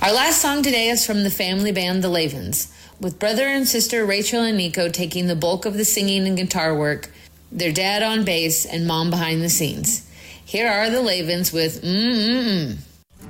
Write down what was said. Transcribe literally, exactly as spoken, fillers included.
Our last song today is from the family band The Lavens, with brother and sister Rachel and Nico taking the bulk of the singing and guitar work, their dad on bass, and mom behind the scenes. Here are The Lavens with Mm-Mm-Mm.